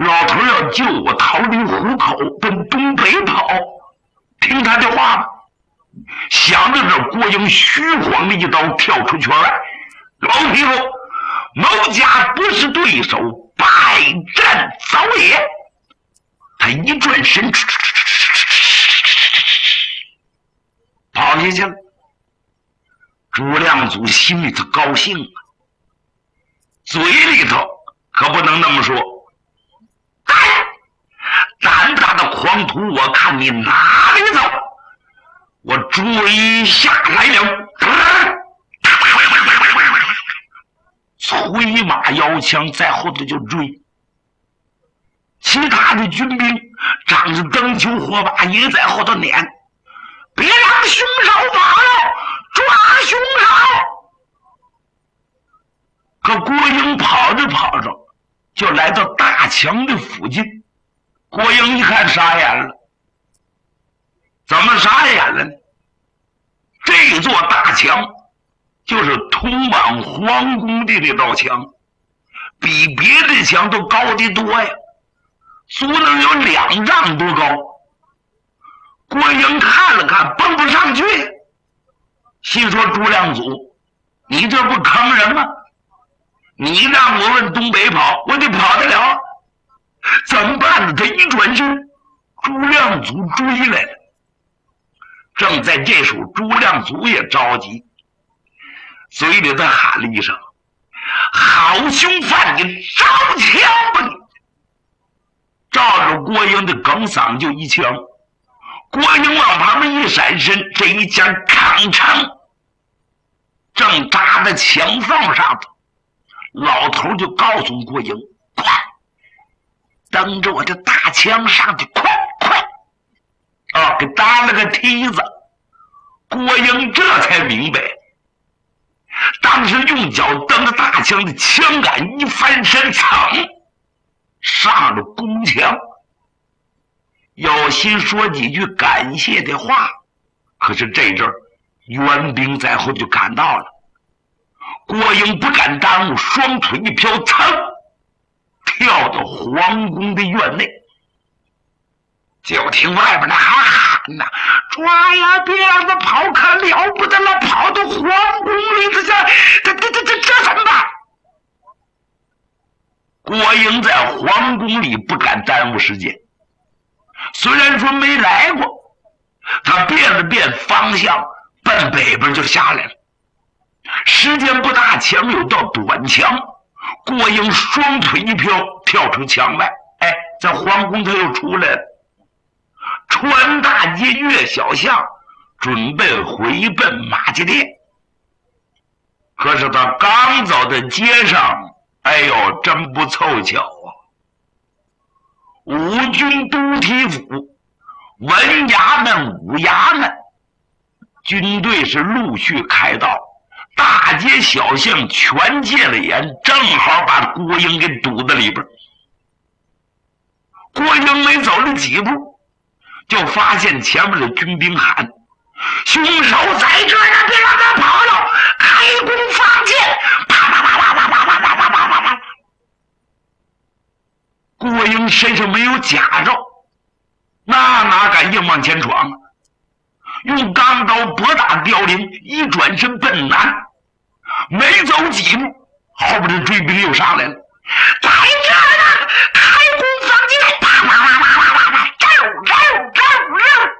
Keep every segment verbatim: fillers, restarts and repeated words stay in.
老头要救我逃离虎口，奔东北跑，听他的话吧。想着这，郭英虚晃的一刀跳出圈来，老匹夫，某家不是对手，败阵早也。他一转身，跑下去了。朱亮祖心里头高兴了，嘴里头可不能那么说。哎，胆大的狂徒，我看你哪里走！我追下来了，催马摇枪在后头就追。其他的军兵仗着灯球火把也在后头撵，别让凶手跑了，抓凶手！可郭英跑着跑着就来到大墙的附近，郭英一看傻眼了。怎么傻眼了呢？这座大墙就是通往皇宫的那道墙，比别的墙都高得多呀，足能有两丈多高。郭英看了看，蹦不上去，心说朱亮祖，你这不坑人吗？你让我往东北跑，我就跑得了，怎么办呢？他一转身，朱亮祖追来了。正在这时候，朱亮祖也着急，嘴里头喊了一声：“好凶犯，你招枪吧你！”照着郭英的哽嗓就一枪，郭英往旁边一闪身，这一枪吭哧正扎在墙缝上头。老头就告诉郭英：“快，蹬着我的大枪上去，快快！”啊，给搭了个梯子。郭英这才明白，当时用脚蹬着大枪的枪杆一翻身，噌上了宫墙。有心说几句感谢的话，可是这阵儿援兵在后就赶到了。郭英不敢耽误，双腿一飘，噌跳到皇宫的院内。就听外边的还喊呐：“抓呀，别让他跑，可了不得了！跑到皇宫里头去，这这这这这怎么办？”郭英在皇宫里不敢耽误时间，虽然说没来过，他变了变方向，奔北边就下来了。时间不大，墙有道短墙，郭英双腿一飘，跳出墙外，哎，在皇宫他又出来了。穿大街越小巷，准备回奔马家店。可是他刚走到街上，哎呦，真不凑巧啊！五军都提府、文衙门、武衙门军队是陆续开道，大街小巷全戒了严，正好把郭英给堵在里边。郭英没走了几步，就发现前面的军兵喊：“凶手在这儿，别让他跑了！开弓放箭！”啪啪啪啪啪啪啪啪啪啪啪啪。郭英身上没有甲胄，那哪敢硬往前闯啊？用钢刀拨打凋零，一转身奔南。没走几步，后边的追兵又上来了：“在这儿呢！开弓放箭！”啪啪啪啪啪啪啪，招招招招！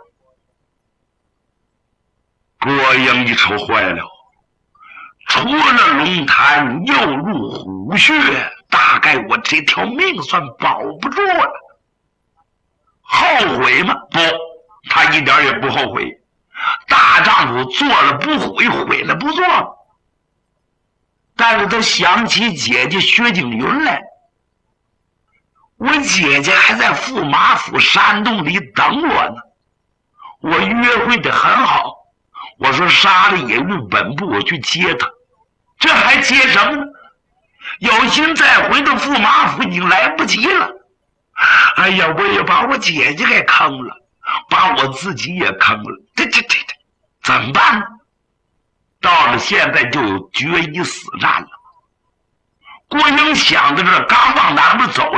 郭英一瞅坏了，出了龙潭又入虎穴，大概我这条命算保不住了。后悔吗？不，他一点也不后悔。大丈夫做了不悔，悔了不做。但是他想起姐姐薛景云来，我姐姐还在驸马府山洞里等我呢。我约会的很好，我说杀了野玉本部，我去接她。这还接什么呢？有心再回到驸马府已经来不及了。哎呀，我也把我姐姐给坑了，把我自己也坑了。这这这这，怎么办呢？到了现在就有决一死战了。郭英想着这，刚往南边走